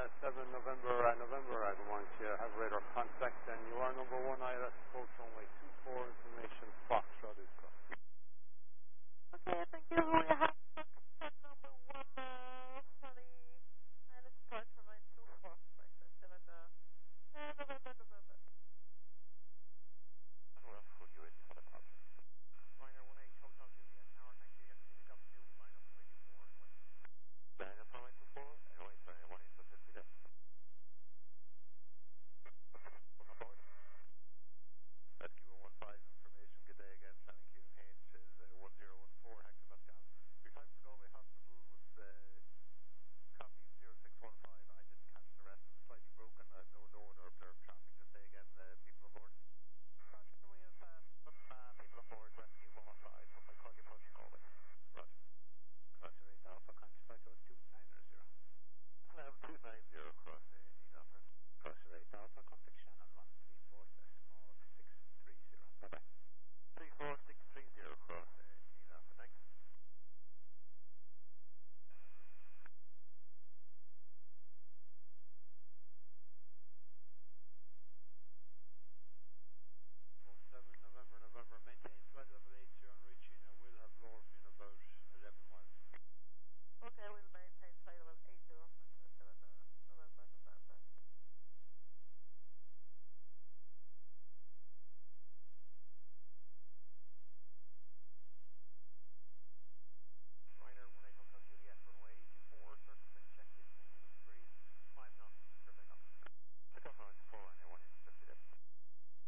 7 November, November, I want you to have radar contact, and you are number 1 ILS approach runway 24, information Foxtrot is correct. Okay, thank you. We have